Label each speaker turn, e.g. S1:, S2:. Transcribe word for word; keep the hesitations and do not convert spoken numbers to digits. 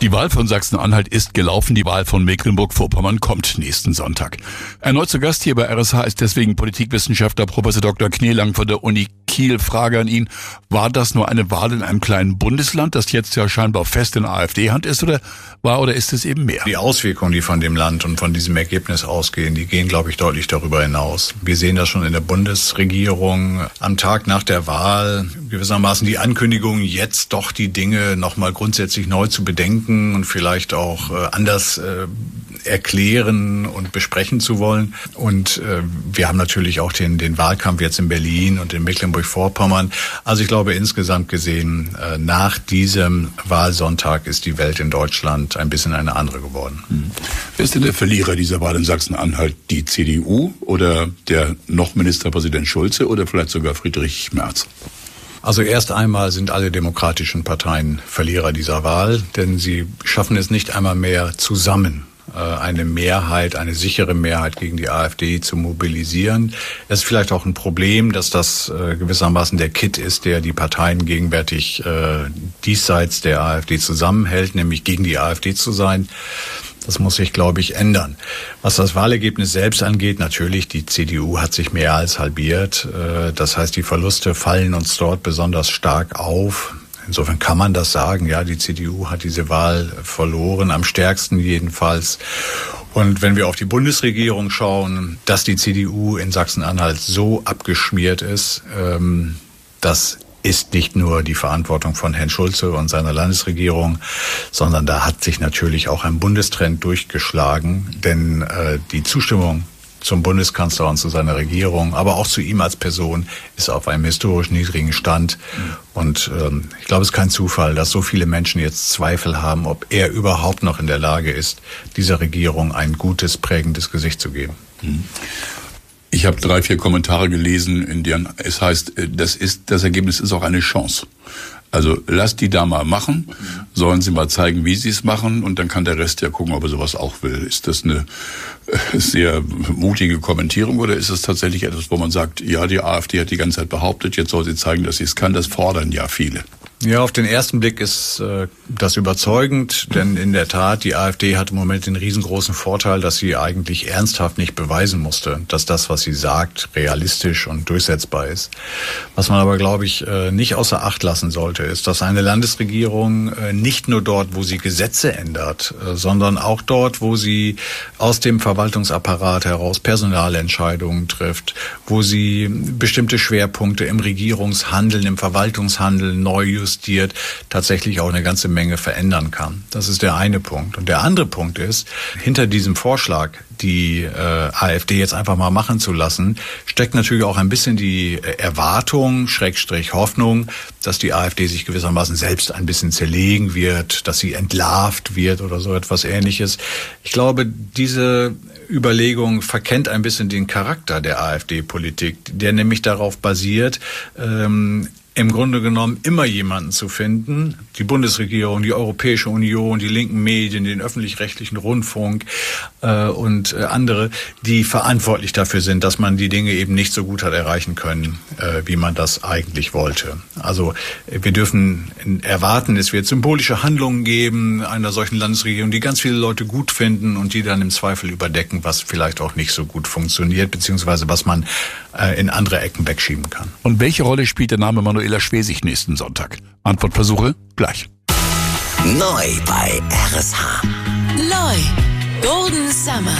S1: Die Wahl von Sachsen-Anhalt ist gelaufen, die Wahl von Mecklenburg-Vorpommern kommt nächsten Sonntag. Erneut zu Gast hier bei R S H ist deswegen Politikwissenschaftler Professor Doktor Kneelang von der Uni Kiel. Frage an ihn, war das nur eine Wahl in einem kleinen Bundesland, das jetzt ja scheinbar fest in AfD-Hand ist, oder war oder ist es eben mehr?
S2: Die Auswirkungen, die von dem Land und von diesem Ergebnis ausgehen, die gehen, glaube ich, deutlich darüber hinaus. Wir sehen das schon in der Bundesregierung. Am Tag nach der Wahl gewissermaßen die Ankündigung, jetzt doch die Dinge nochmal grundsätzlich neu zu bedenken und vielleicht auch äh, anders äh, erklären und besprechen zu wollen. Und äh, wir haben natürlich auch den, den Wahlkampf jetzt in Berlin und in Mecklenburg-Vorpommern. Also ich glaube, insgesamt gesehen, äh, nach diesem Wahlsonntag ist die Welt in Deutschland ein bisschen eine andere geworden.
S1: Hm. Wer ist denn der Verlierer dieser Wahl in Sachsen-Anhalt? Die C D U oder der noch Ministerpräsident Schulze oder vielleicht sogar Friedrich Merz?
S2: Also erst einmal sind alle demokratischen Parteien Verlierer dieser Wahl, denn sie schaffen es nicht einmal mehr zusammen, eine Mehrheit, eine sichere Mehrheit gegen die AfD zu mobilisieren. Es ist vielleicht auch ein Problem, dass das gewissermaßen der Kitt ist, der die Parteien gegenwärtig diesseits der AfD zusammenhält, nämlich gegen die AfD zu sein. Das muss sich, glaube ich, ändern. Was das Wahlergebnis selbst angeht, natürlich, die C D U hat sich mehr als halbiert. Das heißt, die Verluste fallen uns dort besonders stark auf. Insofern kann man das sagen, ja, die C D U hat diese Wahl verloren, am stärksten jedenfalls. Und wenn wir auf die Bundesregierung schauen, dass die C D U in Sachsen-Anhalt so abgeschmiert ist, ähm, das ist nicht nur die Verantwortung von Herrn Schulze und seiner Landesregierung, sondern da hat sich natürlich auch ein Bundestrend durchgeschlagen, denn äh, die Zustimmung zum Bundeskanzler und zu seiner Regierung, aber auch zu ihm als Person, ist auf einem historisch niedrigen Stand. Mhm. Und ähm, ich glaube, es ist kein Zufall, dass so viele Menschen jetzt Zweifel haben, ob er überhaupt noch in der Lage ist, dieser Regierung ein gutes, prägendes Gesicht zu geben.
S1: Mhm. Ich habe drei, vier Kommentare gelesen, in denen es heißt, das ist, das Ergebnis ist auch eine Chance. Also lasst die da mal machen, sollen sie mal zeigen, wie sie es machen, und dann kann der Rest ja gucken, ob er sowas auch will. Ist das eine sehr mutige Kommentierung oder ist es tatsächlich etwas, wo man sagt, ja, die AfD hat die ganze Zeit behauptet, jetzt soll sie zeigen, dass sie es kann, das fordern ja viele.
S2: Ja, auf den ersten Blick ist äh, das überzeugend, denn in der Tat, die AfD hat im Moment den riesengroßen Vorteil, dass sie eigentlich ernsthaft nicht beweisen musste, dass das, was sie sagt, realistisch und durchsetzbar ist. Was man aber, glaube ich, äh, nicht außer Acht lassen sollte, ist, dass eine Landesregierung äh, nicht nur dort, wo sie Gesetze ändert, äh, sondern auch dort, wo sie aus dem Verwaltungsapparat heraus Personalentscheidungen trifft, wo sie bestimmte Schwerpunkte im Regierungshandeln, im Verwaltungshandeln neu justiert, tatsächlich auch eine ganze Menge verändern kann. Das ist der eine Punkt. Und der andere Punkt ist, hinter diesem Vorschlag, die äh, AfD jetzt einfach mal machen zu lassen, steckt natürlich auch ein bisschen die Erwartung, Schrägstrich Hoffnung, dass die AfD sich gewissermaßen selbst ein bisschen zerlegen wird, dass sie entlarvt wird oder so etwas Ähnliches. Ich glaube, diese Überlegung verkennt ein bisschen den Charakter der AfD-Politik, der nämlich darauf basiert, ähm, im Grunde genommen immer jemanden zu finden, die Bundesregierung, die Europäische Union, die linken Medien, den öffentlich-rechtlichen Rundfunk äh, und äh, andere, die verantwortlich dafür sind, dass man die Dinge eben nicht so gut hat erreichen können, äh, wie man das eigentlich wollte. Also äh, wir dürfen erwarten, es wird symbolische Handlungen geben einer solchen Landesregierung, die ganz viele Leute gut finden und die dann im Zweifel überdecken, was vielleicht auch nicht so gut funktioniert, beziehungsweise was man äh, in andere Ecken wegschieben kann.
S1: Und welche Rolle spielt der Name Manuela Schwesig nächsten Sonntag? Antwortversuche gleich.
S3: Neu bei R S H.
S4: Neu. Golden Summer.